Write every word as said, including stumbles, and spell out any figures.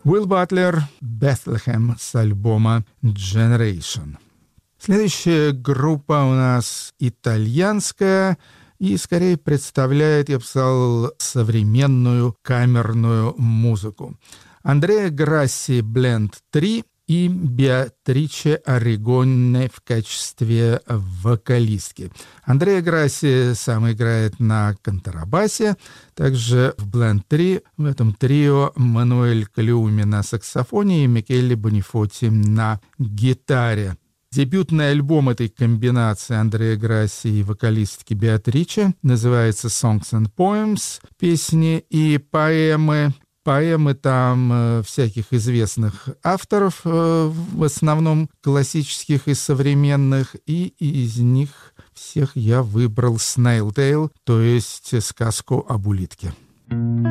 Уилл Батлер, Bethlehem с альбома Generation. Следующая группа у нас итальянская и скорее представляет, я бы сказал, современную камерную музыку. Андреа Грасси Blend три и Беатриче Орригоне в качестве вокалистки. Андреа Грасси сам играет на контрабасе, также в Blend три в этом трио Мануэль Калиуми на саксофоне и Микеле Бонифоти на гитаре. Дебютный альбом этой комбинации Андреа Грасси и вокалистки Беатриче называется «Songs and Poems» — «Песни и поэмы». Поэмы там э, всяких известных авторов, э, в основном классических и современных, и из них всех я выбрал «Snail Tale», то есть сказку об улитке.